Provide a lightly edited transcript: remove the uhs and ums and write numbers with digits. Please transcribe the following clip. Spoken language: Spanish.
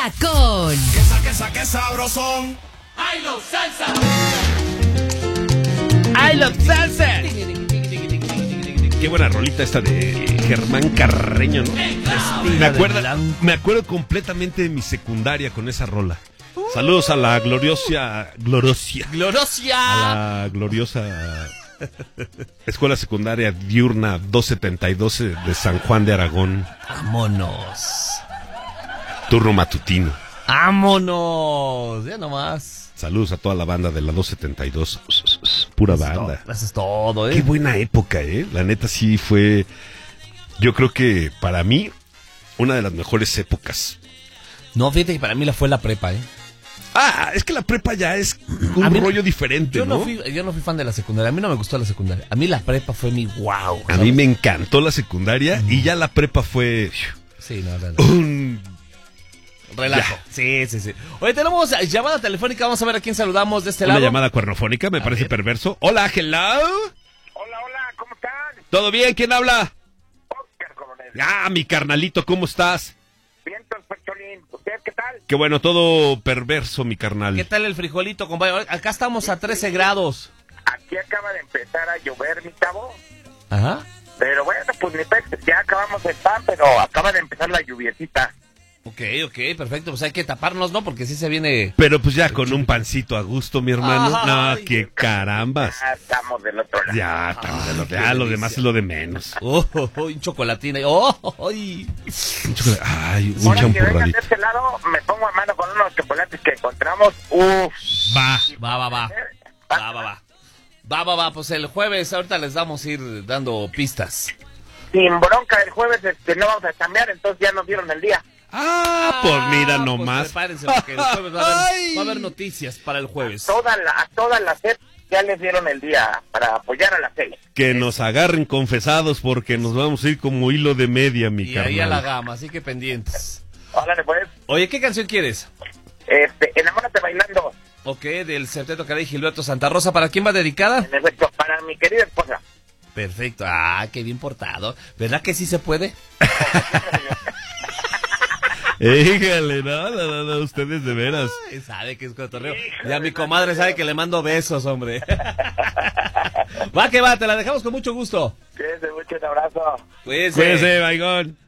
salsa con... ¡Qué sabrosón! I love salsa. I love salsa. Qué buena rolita esta de Germán Carreño, ¿no? Me acuerdo completamente de mi secundaria con esa rola. Saludos a la gloriosa. A la gloriosa Escuela Secundaria Diurna 272 de San Juan de Aragón. Vámonos. Turno matutino. Vámonos. Ya nomás. Saludos a toda la banda de la 272. Pura banda. Eso es todo, Qué buena época, La neta sí fue, yo creo que para mí, una de las mejores épocas. No, fíjate que para mí fue la prepa, Es que la prepa ya es un rollo diferente, yo ¿no? Yo no fui fan de la secundaria. A mí no me gustó la secundaria. A mí la prepa fue mi wow. A mí me encantó la secundaria y ya la prepa fue Sí, no. un relajo. Sí. Oye, tenemos llamada telefónica. Vamos a ver a quién saludamos de este lado. Una llamada cuernofónica, me parece perverso. Hola, hello. Hola, ¿cómo están? ¿Todo bien? ¿Quién habla? Oscar, coronel. Mi carnalito, ¿cómo estás? Bien, Pacholín. ¿Usted qué tal? Qué bueno, todo perverso, mi carnal. ¿Qué tal el frijolito, compadre? Acá estamos a 13 grados. Aquí acaba de empezar a llover, mi chavo. Ajá. Pero bueno, pues ya acabamos el pan, pero acaba de empezar la lluviecita. Ok, perfecto. Pues hay que taparnos, ¿no? Porque sí se viene... Pero pues ya con un pancito a gusto, mi hermano. Ay, no, qué carambas. Ya estamos del otro lado. Ya, estamos del otro lado. Lo demás es lo de menos. Un chocolatín. Un Ay, un Ahora que vengan de champurradito. este lado, me pongo a mano con unos chocolates que encontramos. Uf. Va. Pues el jueves ahorita les vamos a ir dando pistas. Sin bronca, el jueves no vamos a cambiar, entonces ya nos dieron el día. Pues mira nomás. Pues prepárense porque el jueves va a haber noticias para el jueves. A todas las SEP ya les dieron el día para apoyar a la serie. Que nos agarren confesados porque nos vamos a ir como hilo de media, mi Y carnal. ahí a la gama, así que pendientes. Órale, pues. Oye, ¿qué canción quieres? Enamórate bailando. Ok, del Septeto Caray Gilberto Santa Rosa. ¿Para quién va dedicada? En efecto, para mi querida esposa. Perfecto. Qué bien portado. ¿Verdad que sí se puede? Híjale, no, ustedes de veras. Ay, sabe que es cotorreo. Ya mi comadre sabe que le mando besos, hombre. Va que va, te la dejamos con mucho gusto. Cuídense mucho, un abrazo. Cuídense. Cuídense, baigón.